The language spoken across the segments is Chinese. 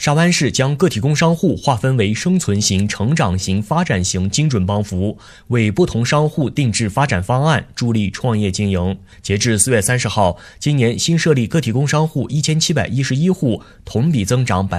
沙湾市将个体工商户划分为生存型、成长型、发展型精准帮扶，为不同商户定制发展方案，助力创业经营。截至4月30号，今年新设立个体工商户1711户，同比增长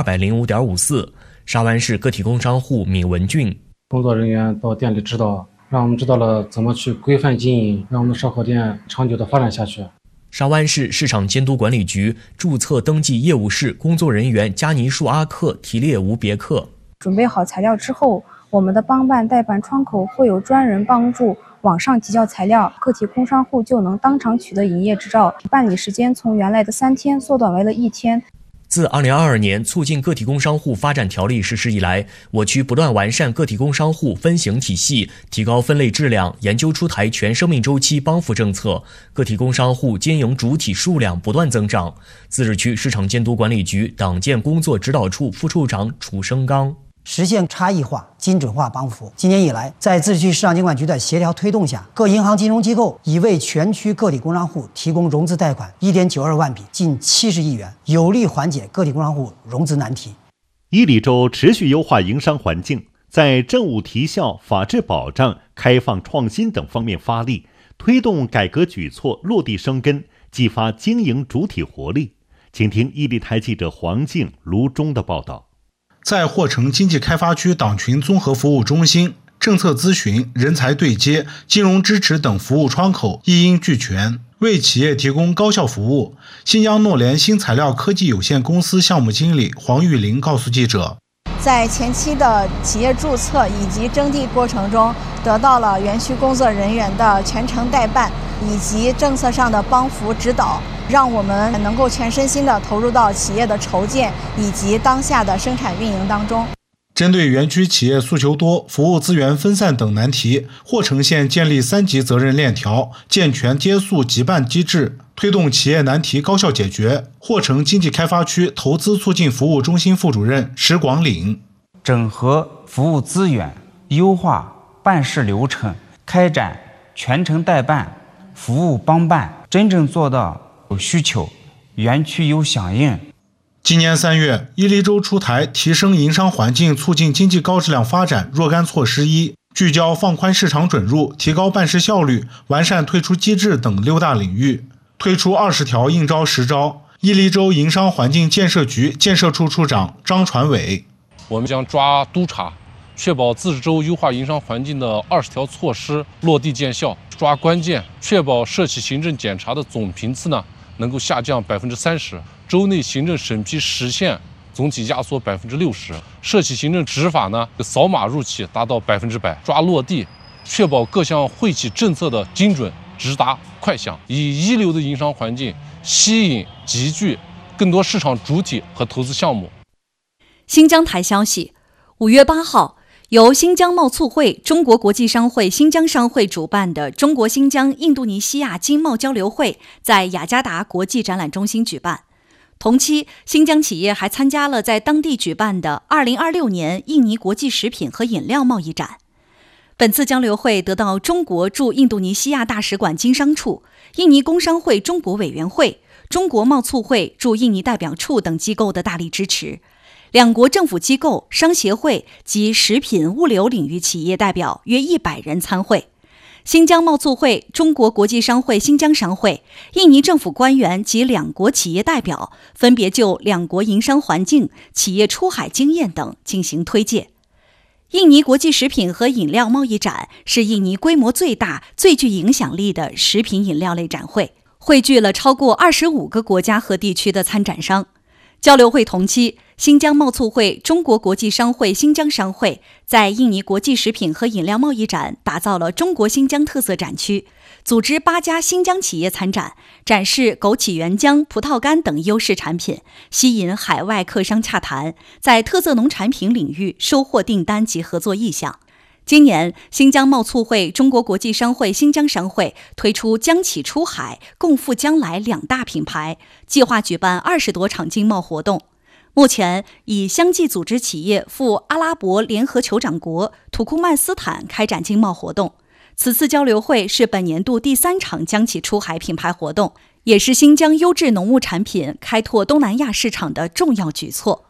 205.54%。沙湾市个体工商户闵文俊： 工作人员到店里指导，让我们知道了怎么去规范经营，让我们的烧烤店长久的发展下去。 沙湾市市场监督管理局注册登记业务室工作人员加尼树阿克提列吴别克： 准备好材料之后，我们的帮办代办窗口会有专人帮助网上提交材料，个体工商户就能当场取得营业执照，办理时间从原来的3天缩短为了1天。 自2022年促进个体工商户发展条例实施以来，我区不断完善个体工商户分型体系，提高分类质量，研究出台全生命周期帮扶政策，个体工商户经营主体数量不断增长。自治区市场监督管理局党建工作指导处副处长楚生刚： 实现差异化、精准化帮扶。今年以来，在自治区市场监管局的协调推动下，各银行金融机构已为全区个体工商户提供融资贷款1.92万笔，近70亿元，有力缓解个体工商户融资难题。 伊犁州持续优化营商环境，在政务提效、法治保障、开放创新等方面发力，推动改革举措落地生根，激发经营主体活力。请听伊犁台记者黄静、卢忠的报道。 在霍城经济开发区党群综合服务中心，政策咨询、人才对接、金融支持等服务窗口一应俱全，为企业提供高效服务。新疆诺联新材料科技有限公司项目经理黄玉玲告诉记者， 在前期的企业注册以及征地过程中，得到了园区工作人员的全程代办以及政策上的帮扶指导，让我们能够全身心地投入到企业的筹建以及当下的生产运营当中。 针对园区企业诉求多、服务资源分散等难题，霍城县建立3级责任链条，健全接诉集办机制，推动企业难题高效解决。霍城经济开发区投资促进服务中心副主任石广岭： 整合服务资源，优化办事流程，开展全程代办、服务帮办，真正做到有需求，园区有响应。 今年3月，伊犁州出台提升营商环境、促进经济高质量发展若干措施1，聚焦放宽市场准入、提高办事效率、完善退出机制等6大领域，推出20条应招实招。伊犁州营商环境建设局建设处处长张传伟： 我们将抓督查，确保自治州优化营商环境的20条措施落地见效，抓关键，确保涉企行政检查的总频次能够下降30%，州内行政审批实现总体压缩60%，涉企行政执法扫码入企达到100%，抓落地，确保各项惠企政策的精准、直达、快响，以一流的营商环境吸引集聚更多市场主体和投资项目。 新疆台消息，5月8号。由新疆贸促会、中国国际商会、新疆商会主办的中国新疆印度尼西亚经贸交流会在雅加达国际展览中心举办。同期，新疆企业还参加了在当地举办的2026年印尼国际食品和饮料贸易展。本次交流会得到中国驻印度尼西亚大使馆经商处、印尼工商会中国委员会、中国贸促会驻印尼代表处等机构的大力支持。两国政府机构、商协会及食品物流领域企业代表约100人参会。新疆贸促会、中国国际商会、新疆商会、印尼政府官员及两国企业代表分别就两国营商环境、企业出海经验等进行推介。印尼国际食品和饮料贸易展是印尼规模最大、最具影响力的食品饮料类展会，汇聚了超过25个国家和地区的参展商。交流会同期，新疆贸促会、中国国际商会、新疆商会在印尼国际食品和饮料贸易展打造了中国新疆特色展区，组织8家新疆企业参展，展示枸杞原浆、葡萄干等优势产品，吸引海外客商洽谈，在特色农产品领域收获订单及合作意向。今年，新疆贸促会、中国国际商会、新疆商会推出疆企出海、共赴将来2大品牌，计划举办20多场经贸活动。目前，以相继组织企业赴阿拉伯联合酋长国土库曼斯坦开展经贸活动。此次交流会是本年度第3场疆企出海品牌活动，也是新疆优质农牧产品开拓东南亚市场的重要举措。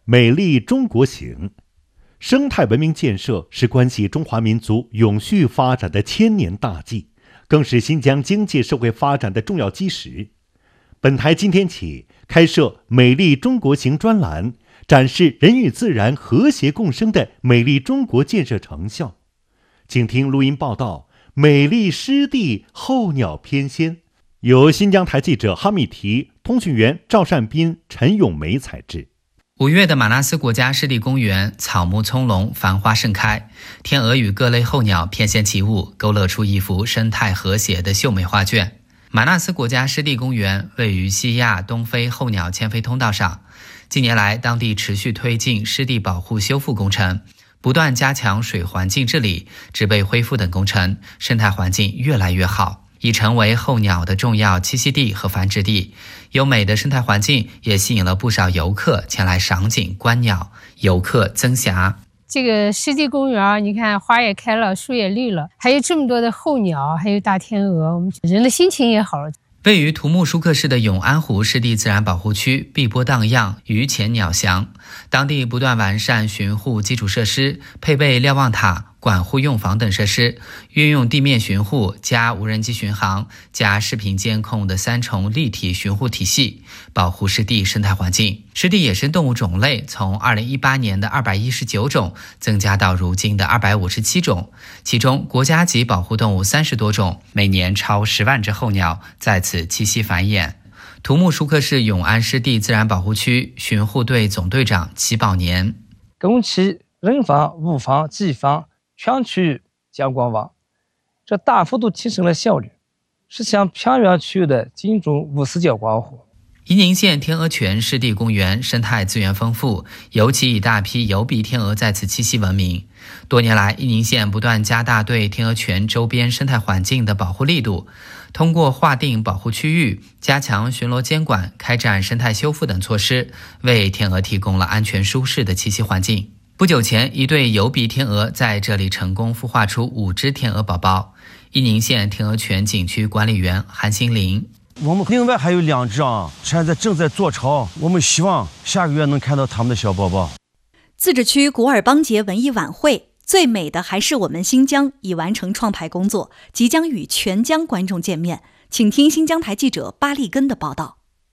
美丽中国行。生态文明建设是关系中华民族永续发展的千年大计，更是新疆经济社会发展的重要基石。本台今天起开设美丽中国行专栏，展示人与自然和谐共生的美丽中国建设成效。请听录音报道美丽湿地候鸟翩跹，由新疆台记者哈密提、通讯员赵善斌、陈咏梅采制。 5月的马纳斯国家湿地公园草木葱茏，繁花盛开，天鹅与各类候鸟翩跹起舞，勾勒出一幅生态和谐的秀美画卷。马纳斯国家湿地公园位于西亚东非候鸟迁飞通道上，近年来当地持续推进湿地保护修复工程，不断加强水环境治理、植被恢复等工程，生态环境越来越好，已成为候鸟的重要栖息地和繁殖地。优美的生态环境也吸引了不少游客前来赏景观鸟，游客增暇。 这个湿地公园，你看花也开了，树也绿了，还有这么多的候鸟，还有大天鹅，我们人的心情也好了。 位于图木舒克市的永安湖湿地自然保护区碧波荡漾，鱼潜鸟翔，当地不断完善巡护基础设施，配备瞭望塔、管护用房等设施，运用地面巡护加无人机巡航加视频监控的3重立体巡护体系，保护湿地生态环境。湿地野生动物种类从2018年的219种增加到如今的257种，其中国家级保护动物30多种，每年超10万只候鸟在此栖息繁衍。图木舒克市永安湿地自然保护区巡护队总队长齐宝年： 工期、人防、物防、技防全区域将广网，这大幅度提升了效率，实现偏远区域的精准无死角保护。 伊宁县天鹅泉湿地公园生态资源丰富，尤其以大批疣鼻天鹅在此栖息闻名。多年来，伊宁县不断加大对天鹅泉周边生态环境的保护力度，通过划定保护区域、加强巡逻监管、开展生态修复等措施，为天鹅提供了安全舒适的栖息环境。不久前，一对疣鼻天鹅在这里成功孵化出5只天鹅宝宝。伊宁县天鹅泉景区管理员韩新林： 我们另外还有2只现在正在做巢，我们希望下个月能看到他们的小宝宝。 自治区古尔邦节文艺晚会最美的还是我们新疆已完成创排工作，即将与全疆观众见面。请听新疆台记者巴利根的报道。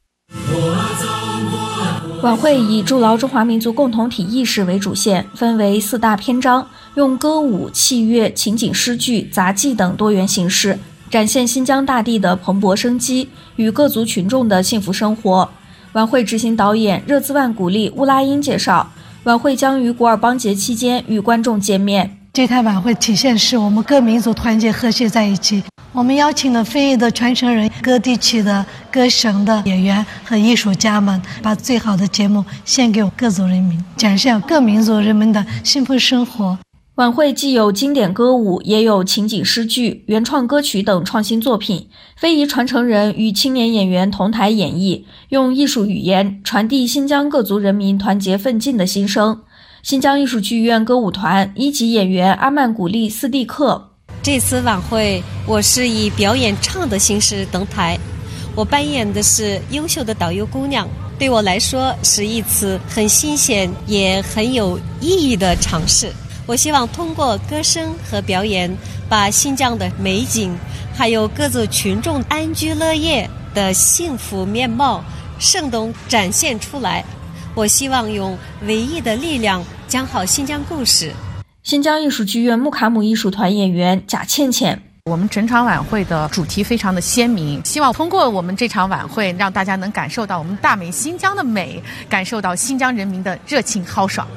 晚会以筑牢中华民族共同体意识为主线，分为4大篇章，用歌舞、器乐、情景诗句、杂技等多元形式，展现新疆大地的蓬勃生机与各族群众的幸福生活。晚会执行导演热兹万古丽乌拉因介绍，晚会将于古尔邦节期间与观众见面。 这台晚会体现是我们各民族团结和谐在一起。我们邀请了非遗的传承人、各地区的各省的演员和艺术家们，把最好的节目献给各族人民，展现各民族人民的幸福生活。 晚会既有经典歌舞，也有情景诗句、原创歌曲等创新作品，非遗传承人与青年演员同台演绎，用艺术语言传递新疆各族人民团结奋进的心声。新疆艺术剧院歌舞团1级演员阿曼古丽斯蒂克： 这次晚会我是以表演唱的形式登台，我扮演的是优秀的导游姑娘，对我来说是一次很新鲜也很有意义的尝试。我希望通过歌声和表演，把新疆的美景还有各族群众安居乐业的幸福面貌生动展现出来。我希望用唯一的力量讲好新疆故事。 新疆艺术剧院木卡姆艺术团演员贾倩倩： 我们整场晚会的主题非常的鲜明，希望通过我们这场晚会，让大家能感受到我们大美新疆的美，感受到新疆人民的热情豪爽。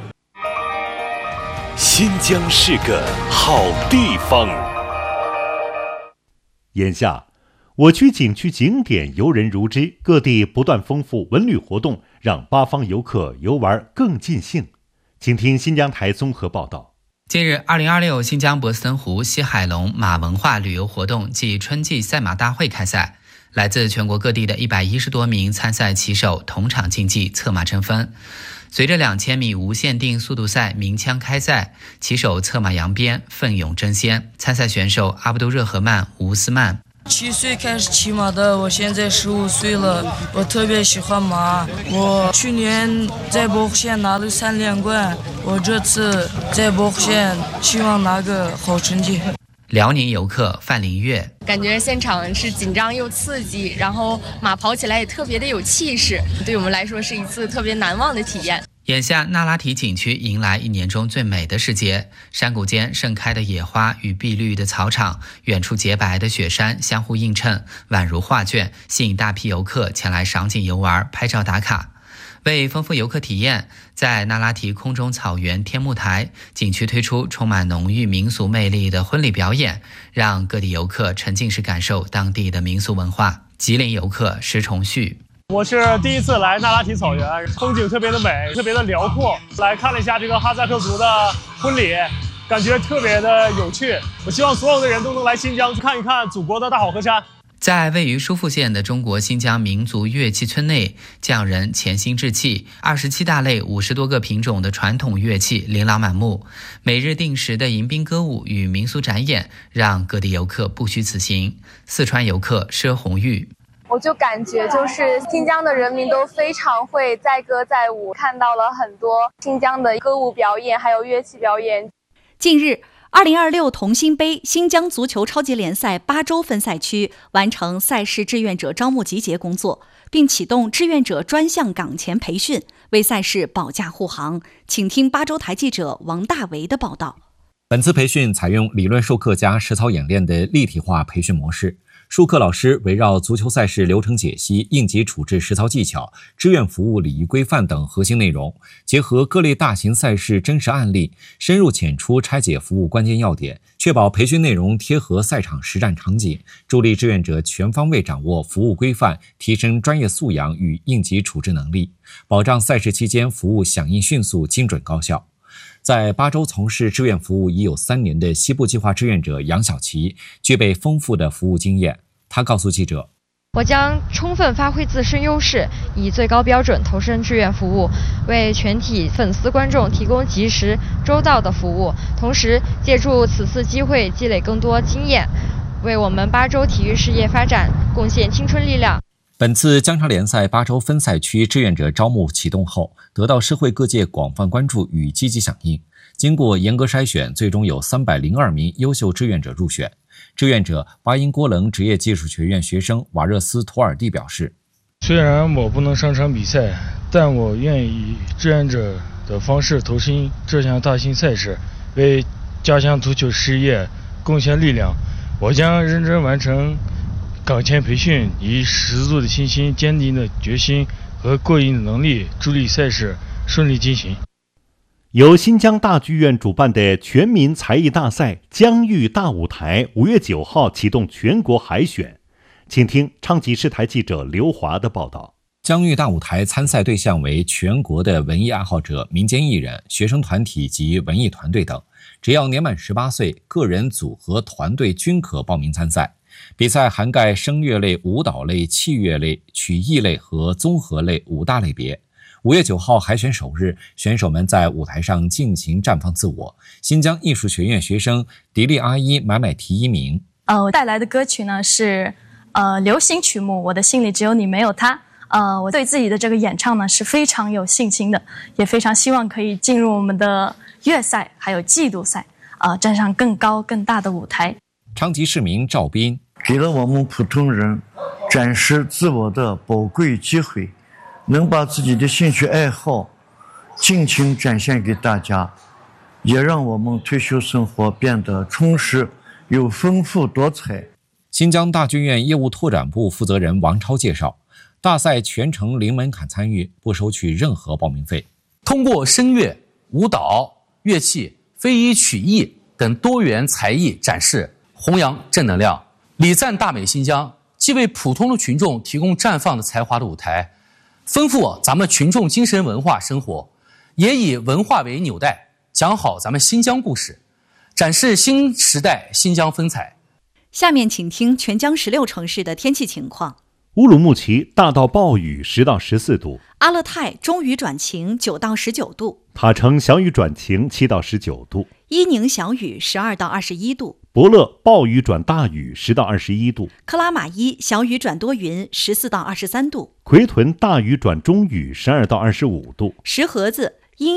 新疆是个好地方。 眼下，我区景区景点游人如织，各地不断丰富文旅活动，让八方游客游玩更尽兴。请听新疆台综合报道。 近日，2026新疆博斯登湖西海龙马文化旅游活动暨春季赛马大会开赛，来自全国各地的110多名参赛骑手同场竞技，策马争分。随着2000米无限定速度赛鸣枪开赛，骑手策马扬鞭，奋勇争先。参赛选手阿卜杜热合曼、吴斯曼： 7岁开始骑马的，我现在15岁了。我特别喜欢马。我去年在博湖县拿了3连冠，我这次在博湖县希望拿个好成绩。 辽宁游客范林月， 感觉现场是紧张又刺激，然后马跑起来也特别的有气势，对我们来说是一次特别难忘的体验。 眼下那拉提景区迎来1年中最美的时节，山谷间盛开的野花与碧绿的草场，远处洁白的雪山相互映衬，宛如画卷，吸引大批游客前来赏景游玩、拍照打卡。为丰富游客体验，在那拉提空中草原天幕台，景区推出充满浓郁民俗魅力的婚礼表演，让各地游客沉浸式感受当地的民俗文化。吉林游客石崇旭， 我是第一次来那拉提草原，风景特别的美，特别的辽阔。来看了一下这个哈萨克族的婚礼，感觉特别的有趣。我希望所有的人都能来新疆看一看祖国的大好河山。 在位于疏附县的中国新疆民族乐器村内，匠人潜心制器，27大类50多个品种的传统乐器琳琅满目。每日定时的迎宾歌舞与民俗展演，让各地游客不虚此行。四川游客佘红玉， 我就感觉就是新疆的人民都非常会载歌载舞，看到了很多新疆的歌舞表演，还有乐器表演。 近日2026同心杯新疆足球超级联赛巴州分赛区完成赛事志愿者招募集结工作，并启动志愿者专项岗前培训，为赛事保驾护航。请听巴州台记者王大为的报道。 本次培训采用理论授课加实操演练的立体化培训模式，授课老师围绕足球赛事流程解析、应急处置实操技巧、志愿服务礼仪规范等核心内容，结合各类大型赛事真实案例，深入浅出拆解服务关键要点，确保培训内容贴合赛场实战场景，助力志愿者全方位掌握服务规范，提升专业素养与应急处置能力，保障赛事期间服务响应迅速、精准高效。在巴州从事志愿服务已有3年的西部计划志愿者杨小琪，具备丰富的服务经验。他告诉记者， 我将充分发挥自身优势，以最高标准投身志愿服务，为全体粉丝观众提供及时周到的服务，同时借助此次机会积累更多经验，为我们巴州体育事业发展贡献青春力量。 本次江超联赛巴州分赛区志愿者招募启动后，得到社会各界广泛关注与积极响应。经过严格筛选，最终有302名优秀志愿者入选。志愿者巴音郭楞职业技术学院学生瓦热斯图尔蒂表示， 虽然我不能上场比赛，但我愿意以志愿者的方式投身这项大型赛事，为家乡足球事业贡献力量。我将认真完成岗前培训，以十足的信心、坚定的决心和过硬的能力，助力赛事顺利进行。 由新疆大剧院主办的全民才艺大赛疆域大舞台5月9号启动全国海选，请听昌吉市台记者刘华的报道。 疆域大舞台参赛对象为全国的文艺爱好者、民间艺人、学生团体及文艺团队等，只要年满18岁，个人、组合、团队均可报名参赛。比赛涵盖声乐类、舞蹈类、器乐类、曲艺类和综合类5大类别。5月9号海选首日，选手们在舞台上尽情绽放自我。新疆艺术学院学生迪丽阿依买买提1名。 我带来的歌曲呢是流行曲目《我的心里只有你没有他》。我对自己的这个演唱呢是非常有信心的，也非常希望可以进入我们的粤赛还有季度赛，站上更高更大的舞台。 昌吉市民赵斌， 给了我们普通人展示自我的宝贵机会，能把自己的兴趣爱好尽情展现给大家，也让我们退休生活变得充实又丰富多彩。 新疆大剧院业务拓展部负责人王超介绍，大赛全程零门槛参与，不收取任何报名费。 通过声乐、舞蹈、乐器、非遗曲艺等多元才艺展示，弘扬正能量，礼赞大美新疆，既为普通的群众提供绽放的才华的舞台，丰富咱们群众精神文化生活，也以文化为纽带，讲好咱们新疆故事，展示新时代新疆风采。 下面请听全疆16城市的天气情况。 乌鲁木齐大到暴雨10到14度， 阿勒泰中雨转晴9到19度， 塔城小雨转晴7到19度， 伊宁小雨12到21度， 伯乐暴雨转大雨10到21度， 克拉玛依小雨转多云14到23度， 奎屯大雨转中雨12到25度， 石河子